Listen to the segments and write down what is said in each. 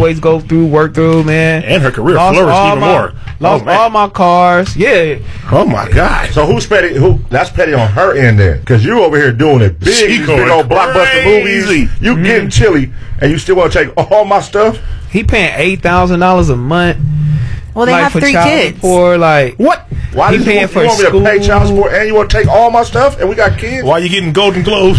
always work through, man. And her career flourished even more. Lost all my cars. Yeah. Oh my God. So who's petty? That's petty on her end then, because you over here doing it big. She These going big old blockbuster crazy. movies. You getting chilly, and you still want to take all my stuff? He paying $8,000 a month. Well, they have for 3 child kids. support, like What? Why He did paying you for want me to school. pay child support, and you want to take all my stuff, and we got kids? Why you getting Golden Globes?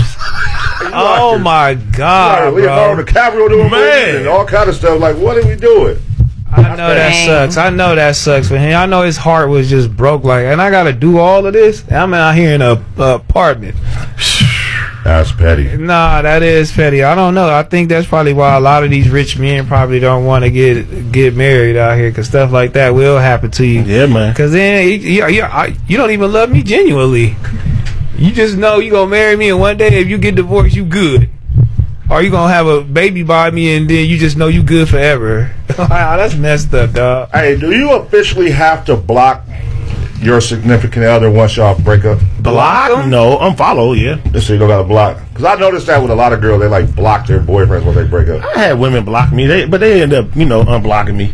oh my God, Leonardo bro. DiCaprio doing Man. movies and all kind of stuff. Like, what are we doing? I know that sucks for him. I know his heart was just broke, like, and I gotta do all of this. I'm out here in a apartment. That's petty. Nah, that is petty. I don't know. I think that's probably why a lot of these rich men probably don't want to get married out here, because stuff like that will happen to you. Yeah, man. Because then you don't even love me genuinely. You just know you gonna marry me, and one day if you get divorced, you good. Or you gonna have a baby by me, and then you just know you good forever. Wow, that's messed up, dog. Hey, do you officially have to block your significant other once y'all break up? Block? No, unfollow, yeah. Just so you don't got to block. Because I noticed that with a lot of girls, they like block their boyfriends when they break up. I had women block me, but they end up, unblocking me.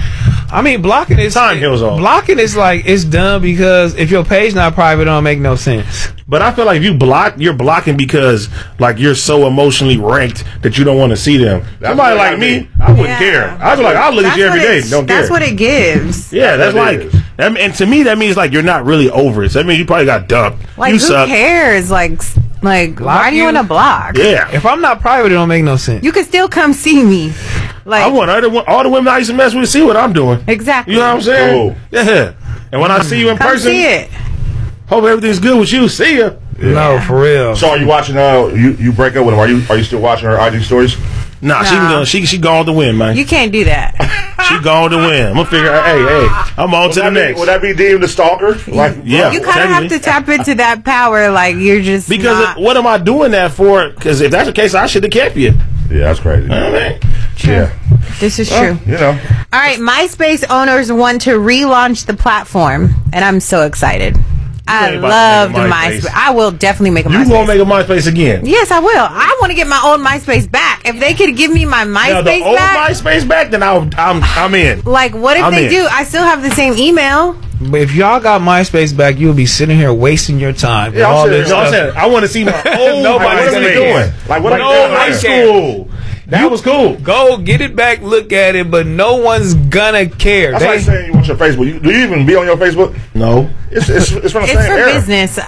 I mean, blocking is Time heals all. Blocking is like, it's dumb, because if your page not private, it don't make no sense. But I feel like if you block, you're blocking because like you're so emotionally wrecked that you don't want to see them. Somebody like me, I wouldn't care. I'd be like, I'll look at you every day. Don't care. That's what it gives. Yeah, that's That like, is. and to me that means like you're not really over it. So that means you probably got dumped. Like, you who suck. cares? Like, why do you you? want to block? Yeah. If I'm not private, it don't make no sense. You can still come see me. Like, I want all the women I used to mess with to see what I'm doing. exactly. You know what I'm saying? Cool. Yeah. And when I see you in Come person, see it. hope everything's good with you. See ya. No, for real. So are you watching, you break up with him, are you still watching her IG stories? Nah, Nah. she gone to win, man. You can't do that. She gone to win. I'm gonna figure out, hey, I'm on to the next. Would that be deemed a stalker? Like, Yeah. You kind of have to tap into that power. Like, you're just Because not. what am I doing that for? Because if that's the case, I should have kept you. Yeah, that's crazy. You know what I mean? Yeah. This is Well, true. you know. All right, MySpace owners want to relaunch the platform, and I'm so excited. I ain't about to loved make a MySpace. MySpace. I will definitely make a You MySpace. gonna make a MySpace again? Yes, I will. I want to get my old MySpace back. If they could give me my Now, the MySpace old back, MySpace back, then I'm in. like, what if I'm they in. do? I still have the same email. But if y'all got MySpace back, you'll be sitting here wasting your time. with Yeah, I'm all sitting this here- No, I'm stuff. saying I want to see my old. Nobody's what are we gonna doing? care. Like, what are No, we doing high there? school. That was cool. Go get it back, look at it, but no one's gonna care. That's like saying you want your Facebook. Do you even be on your Facebook? No, It's from the It's same for era. business.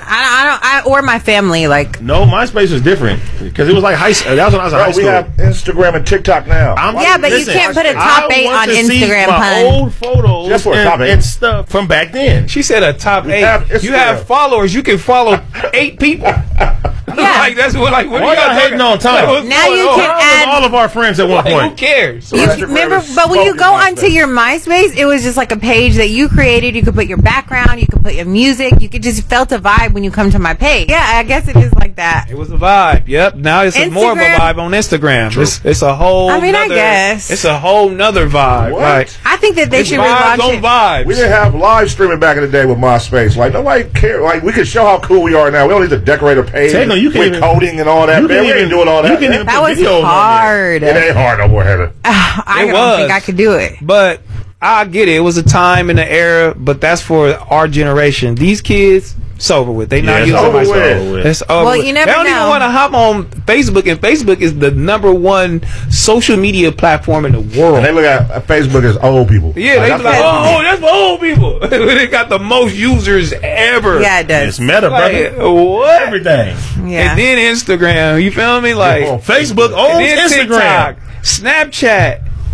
I or my family. Like, no, MySpace was different because it was like high school. That was when I was in high Bro, we school. have Instagram and TikTok now. Yeah, but you can't put a top 8 on Instagram, my hun. old photos Just for a top 8. and stuff from back then. She said a top We 8. have You Instagram. have followers. You can follow 8 people. Yeah. Like that's what. Like what Why are y'all y'all hating on Tom? Like, what's Now going you on? can Tom was add- all of our friends at one Like, who point. cares? you Instagram remember, is but when you spoken go MySpace. onto your MySpace, it was just like a page that you created. You could put your background, you could put your music, you could just felt a vibe when you come to my page. Yeah, I guess it is like that. It was a vibe. Yep. Now it's more of a Instagram- vibe on Instagram. It's a whole. I mean, I nother- guess. it's a whole nother vibe. What? Like, I think that they it's should vibes relaunch on it. vibes. We didn't have live streaming back in the day with MySpace. Like, nobody cared. Like, we could show how cool we are now. We don't need to decorate a page Techno, you can't with even- coding and all that. you Man, can't we ain't even- doing all that. you can't man. even That was videos on there. hard. It ain't hard no more, Heather. I It don't was. think I could do it. But I get it. It was a time and an era, but that's for our generation. These kids, it's over with. They not it's using over MySpace. with. It's over Well, with. you never they don't know. even want to hop on Facebook, and Facebook is the #1 social media platform in the world. And they look at Facebook as old people. Yeah, they be like, oh, that's for old people. They got the most users ever. Yeah, it does. It's meta, Like, brother. what? Everything. Yeah. And then Instagram. You feel me? Like, Yeah, Facebook and owns then Instagram. TikTok, Snapchat,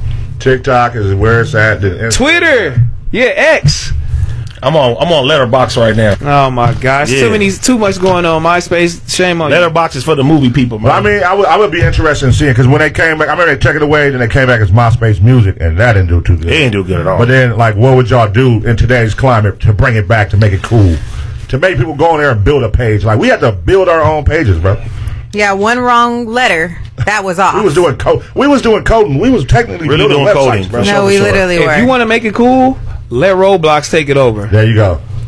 TikTok is where it's at. Then Twitter. Yeah, X. I'm on Letterbox right now. Oh my gosh, Yeah. too much going on. MySpace, shame on you. Letterbox is for the movie people, man. But I mean, I would be interested in seeing, because when they came back, I remember they took it away, then they came back as MySpace Music, and that didn't do too good. It didn't do good at all. But then, like, what would y'all do in today's climate to bring it back, to make it cool, to make people go in there and build a page? Like, we had to build our own pages, bro. Yeah, one wrong letter. That was off. We was doing coding. We was technically Really building doing websites, coding. bro. No, we literally If were. you want to make it cool, let Roblox take it over. There you go.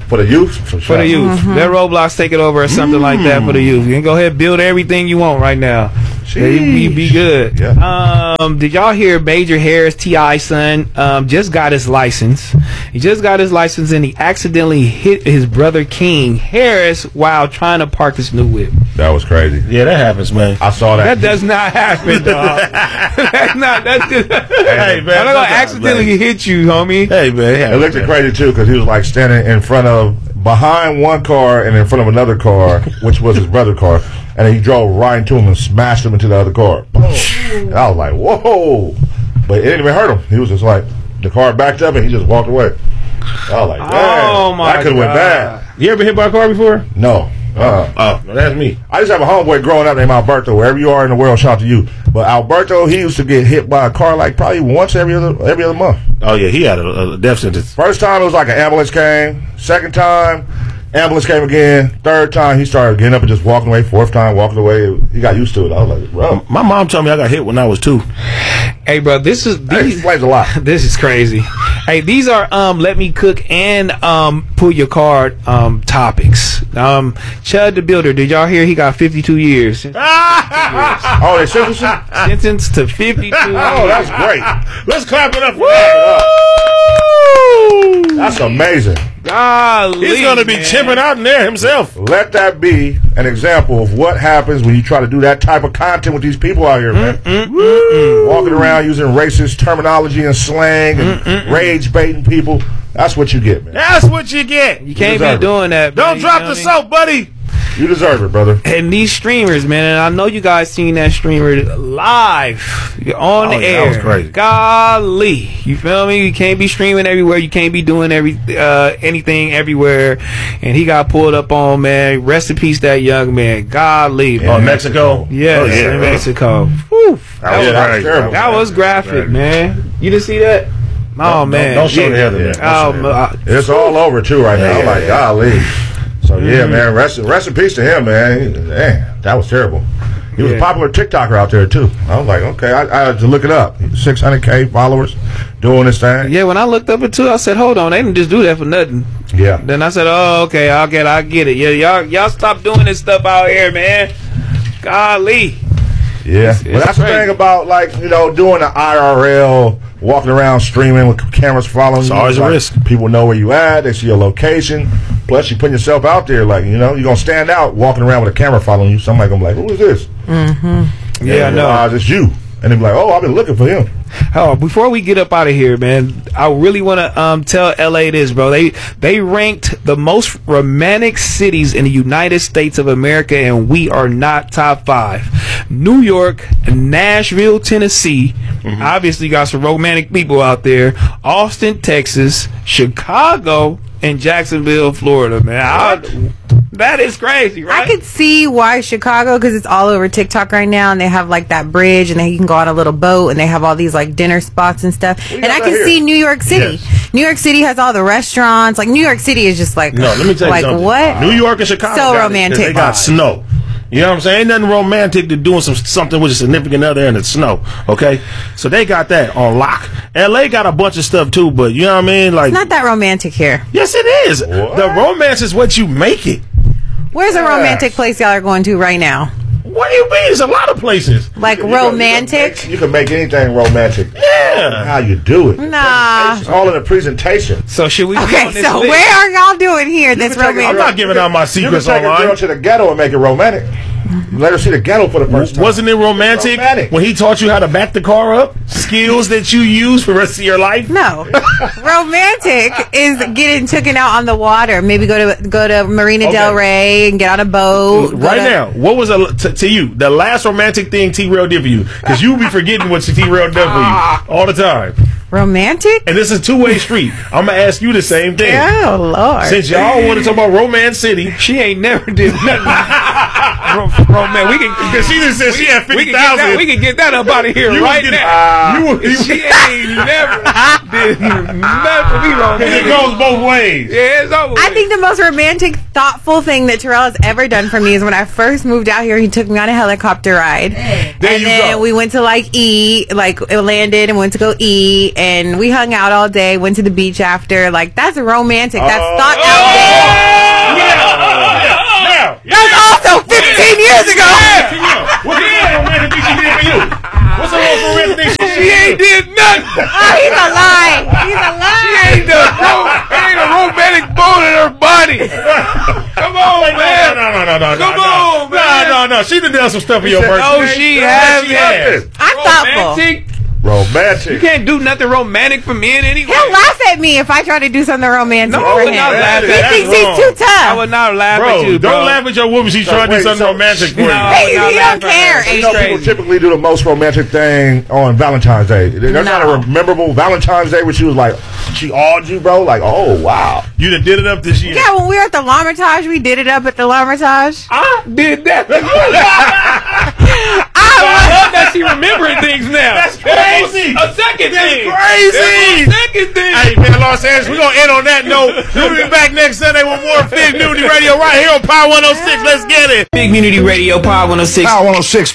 For the youth? For the youth. Let Roblox take it over or something like that for the youth. You can go ahead and build everything you want right now. You be good. Yeah. Did y'all hear Major Harris, T.I. son, just got his license. He just got his license and he accidentally hit his brother King Harris while trying to park his new whip. That was crazy. Yeah, that happens, man. I saw that. That does not happen, dog. That's just... Hey, man. I'm not going to accidentally hit you, homie. Hey, man. It looked crazy, too, because he was like standing in front of, behind one car and in front of another car, which was his brother's car. And then he drove right into him and smashed him into the other car. Boom. And I was like, whoa. But it didn't even hurt him. He was just like, the car backed up and he just walked away. I was like, man, that could have went bad. You ever been hit by a car before? No. No, that's me. I just have a homeboy growing up named Alberto. Wherever you are in the world, shout out to you. But Alberto, he used to get hit by a car like probably once every other month. Oh, yeah, he had a death sentence. First time, it was like an ambulance came. Second time, ambulance came again. Third time, he started getting up and just walking away. Fourth time, walking away. He got used to it. I was like, bro. My mom told me I got hit when I was 2. Hey, bro, that explains a lot. This is crazy. Hey, these are let me cook and pull your card topics. Chud the Builder, did y'all hear he got 52 years? Oh, they sentenced to 52 years. Oh, that's great. Let's clap it up for that. That's amazing. Golly, he's going to be chipping out in there himself. Let that be an example of what happens when you try to do that type of content with these people out here, man. Walking around using racist terminology and slang and rage baiting people. That's what you get, man. That's what you get. You can't be doing that. Don't drop the soap, buddy. You deserve it, brother. And these streamers, man, and I know you guys seen that streamer live on the air. That was crazy. Golly, you feel me? You can't be streaming everywhere. You can't be doing anything everywhere. And he got pulled up on, man. Rest in peace, that young man. Golly. Oh, Mexico? Yes, in Mexico. Whew. That was graphic, man. You didn't see that? Oh, man. Don't show the other man. It's all over, too, right now. I'm like, golly. So, yeah, man, rest in peace to him, man. Man, that was terrible. He was a popular TikToker out there, too. I was like, okay, I had to look it up. 600K followers doing this thing. Yeah, when I looked up it, too, I said, hold on, they didn't just do that for nothing. Yeah. Then I said, oh, okay, I get it. Yeah, y'all stop doing this stuff out here, man. Golly. Yeah, but that's the thing about, like, you know, doing the IRL, walking around streaming with cameras following you. It's always a risk. People know where you at. They see your location. Plus, you're putting yourself out there. Like, you know, you're going to stand out walking around with a camera following you. Somebody going to be like, who is this? Mm-hmm. Yeah, I know. It's you. And they'll be like, oh, I've been looking for him. Oh, before we get up out of here, man, I really want to tell LA this, bro. They ranked the most romantic cities in the United States of America, and we are not top 5. New York, Nashville, Tennessee. Mm-hmm. Obviously, got some romantic people out there. Austin, Texas, Chicago, and Jacksonville, Florida, man. That is crazy, right? I could see why Chicago, because it's all over TikTok right now, and they have like that bridge, and then you can go on a little boat, and they have all these like dinner spots and stuff. And I can see New York City. Yes. New York City has all the restaurants. Like New York City is just like, no. Let me tell you something. What? New York and Chicago, so romantic. They got snow. You know what I'm saying? Ain't nothing romantic to doing something with a significant other and it's snow. Okay, so they got that on lock. LA got a bunch of stuff too, but you know what I mean? Like, it's not that romantic here. Yes, it is. What? The romance is what you make it. Where's a romantic place y'all are going to right now? What do you mean? There's a lot of places. Like romantic? You can make anything romantic. Yeah. How you do it. Nah. It's all in the presentation. So should we? Okay, so where are y'all doing here that's romantic? I'm not giving out my secrets online. You can take a girl to the ghetto and make it romantic. Let her see the ghetto for the first time. Wasn't it romantic when he taught you how to back the car up? Skills that you use for the rest of your life? No. Romantic is getting taken out on the water. Maybe go to Marina Del Rey and get on a boat. Right now, what was to you the last romantic thing T-Rail did for you? Because you be forgetting what T-Rail done for you all the time. Romantic? And this is a two-way street. I'm going to ask you the same thing. Oh, Lord. Since y'all want to talk about Romance City, she ain't never did nothing. Man, we can. Because she just said she had 50,000. We can get that up out of here right now. She ain't never did nothing for me romantic. It goes both ways. Yeah, it's over. I think the most romantic, thoughtful thing that Terrell has ever done for me is when I first moved out here, he took me on a helicopter ride. And then we went to like eat, like it landed and went to go eat. and we hung out all day, went to the beach after. Like, that's romantic. That's thought out there. That's also 15 years ago. What's the most romantic thing she did for you? What's the most romantic thing She ain't did nothing. Oh, he's a lie. He's a lie. She ain't ain't a romantic bone in her body. Come on, man. No. She done done some stuff for your birthday. Oh, she has. I'm thoughtful. Romantic. You can't do nothing romantic for men anyway. He'll laugh at me if I try to do something romantic No, for I him. would not laugh at He that. thinks he's too tough. I would not laugh at you, bro. Don't laugh at your woman. She's trying to do something romantic for you. Hey, you don't care. You know, people typically do the most romantic thing on Valentine's Day. There's not a memorable Valentine's Day where she was like, she awed you, bro. Like, oh wow, you done did it up this year. Yeah, when we were at the L'Hermitage, we did it up at the L'Hermitage. I did that. I love that she remembering things now. That's crazy. A second thing. Crazy. Second thing. Hey, man, Los Angeles, we're going to end on that note. We'll be back next Sunday with more Big Community Radio right here on Power 106. Let's get it. Big Community Radio, Power 106. Power 106.